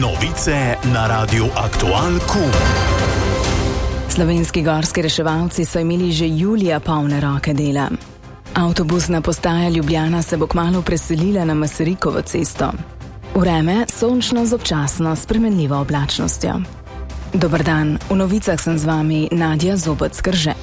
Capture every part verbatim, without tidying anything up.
Novice na Radiu Aktual Q. Slovenski gorski reševalci so imeli že julija polne roke dela. Avtobusna postaja Ljubljana se bo kmalu preselila na Masarykovo cesto. Vreme sončno z občasno spremenljivo oblačnostjo. Dober dan, v novicah sem z vami Nadja Zobec-Krže.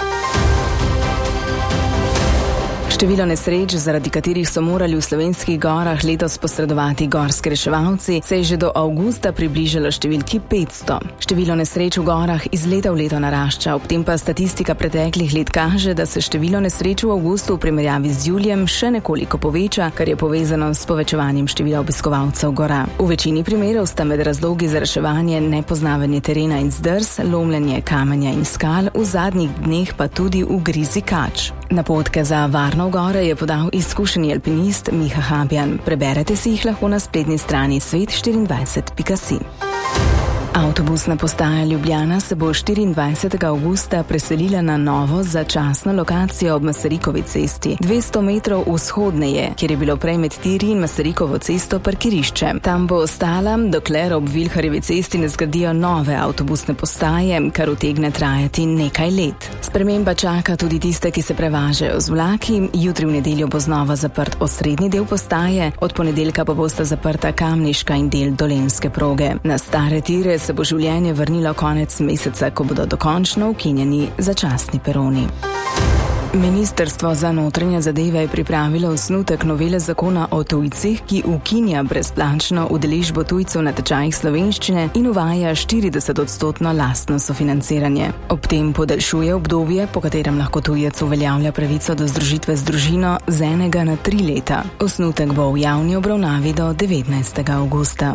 Število nesreč, zaradi katerih so morali v slovenskih gorah letos posredovati gorski reševalci, se je že do avgusta približalo številki petsto. Število nesreč v gorah iz leta v leto narašča, ob tem pa statistika preteklih let kaže, da se število nesreč v avgustu v primerjavi z julijem še nekoliko poveča, kar je povezano s povečevanjem števila obiskovalcev gora. V večini primerov sta med razlogi za reševanje nepoznavanje terena in zdrs, lomljenje kamenja in skal, v zadnjih dneh pa tudi ugrizi kač. Napotke za varno v gore je podal izkušeni alpinist Miha Habjan. Preberete si jih lahko na spletni strani svet štiriindvajset pika si. Avtobusna postaja Ljubljana se bo štiriindvajsetega avgusta preselila na novo začasno lokacijo ob Masarykovi cesti, dvesto metrov vzhodneje, kjer je bilo prej med tiri in Masarykovo cesto parkirišče. Tam bo ostala, dokler ob Vilharjevi cesti ne zgradijo nove avtobusne postaje, kar utegne trajati nekaj let. Sprememba čaka tudi tiste, ki se prevažajo z vlaki. Jutri v nedeljo bo znova zaprt osrednji del postaje, od ponedeljka pa bosta zaprta kamniška in del dolenjske proge. Na stare tire se bo življenje vrnilo konec meseca, ko bodo dokončno ukinjeni začasni peroni. Ministrstvo za notranje zadeve je pripravilo osnutek novele zakona o tujcih, ki ukinja brezplačno udeležbo tujcev na tečajih slovenščine in uvaja štirideset odstotno lastno sofinanciranje. Ob tem podaljšuje obdobje, po katerem lahko tujec uveljavlja pravico do združitve z družino z enega na tri leta. Osnutek bo v javni obravnavi do devetnajstega avgusta.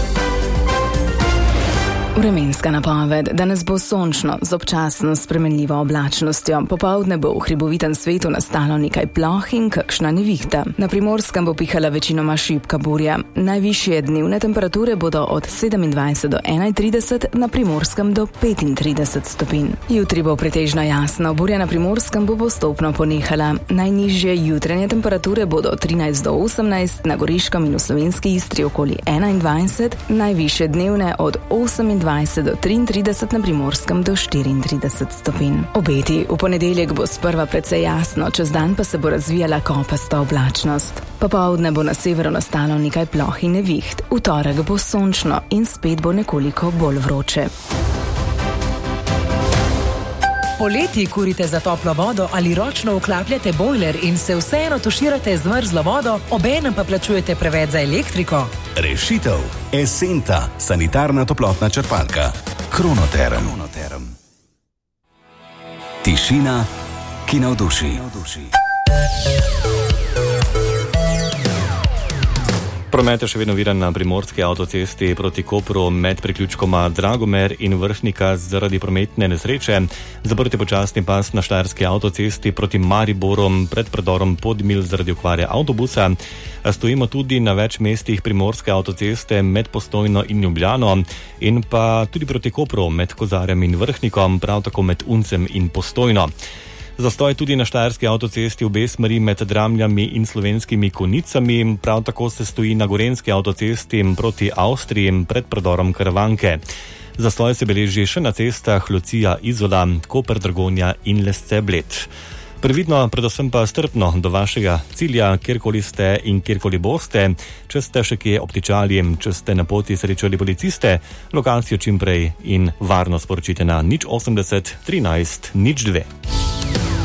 Vremenska napoved. Danes bo sončno z občasno spremenljivo oblačnostjo. Popoldne bo v hribovitem svetu nastalo nekaj ploh in kakšna nevihta. Na Primorskem bo pihala večinoma šibka burja. Najvišje dnevne temperature bodo od sedemindvajset do enaintrideset, na Primorskem do petintrideset stopinj. Jutri bo pretežno jasno, burja na Primorskem bo postopno ponehala. Najnižje jutranje temperature bodo od trinajst do osemnajst, na Goriškem in v slovenski Istri okoli enaindvajset, najvišje dnevne od osemindvajset do triintrideset, na Primorskem do štiriintrideset stopinj. Obeti. V ponedeljek bo sprva precej jasno, čez dan pa se bo razvijala kopasta oblačnost. Popoldne bo na severu nastalo nekaj ploh in neviht. V torek bo sončno in spet bo nekoliko bolj vroče. Poleti kurite za toplo vodo ali ročno vklapljate bojler in se vseeno tuširate z mrzlo vodo, obenem pa plačujete preveč za elektriko? Rešitev. Esenta, sanitarna toplotna črpalka. Kronoterm. Tišina, ki navduši. Promet je še vedno viran na primorski avtocesti proti Kopru med priključkoma Dragomer in Vršnika zaradi prometne nesreče. Zaprt je počasni pas na štajerski avtocesti proti Mariboru pred predorom Podmil zaradi okvare avtobusa. Stojimo tudi na več mestih primorske avtoceste med Postojno in Ljubljano in pa tudi proti Kopru med Kozarjem in Vršnikom, prav tako med Uncem in Postojno. Zastoj tudi na štajerski avtocesti v obe smeri med Dramljami in Slovenskimi Konicami, prav tako se stoji na gorenjski avtocesti proti Avstriji pred predorom Karavanke. Zastoj se beleži še na cestah Lucija, Izola, Koper, Dragonja in Lesce-Bled. Previdno, predvsem pa strpno do vašega cilja, kjerkoli ste in kjerkoli boste. Če ste še kje obtičali, če ste na poti srečali policiste, lokacijo čim prej in varno sporočite na nič osemdeset trinajst nič dve.